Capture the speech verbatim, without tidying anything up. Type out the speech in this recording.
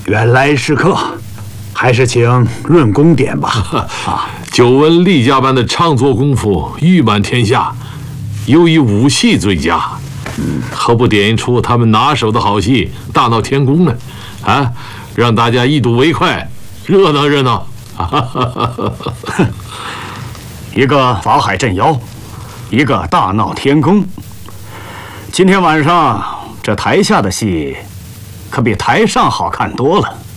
原来是客，还是请润宫点吧。 啊，久闻厉家班的唱作功夫誉满天下，又以武戏最佳，嗯，何不点一出他们拿手的好戏《大闹天宫》呢？啊，让大家一睹为快，热闹热闹。 一个法海镇妖，一个大闹天宫。今天晚上这台下的戏，可比台上好看多了。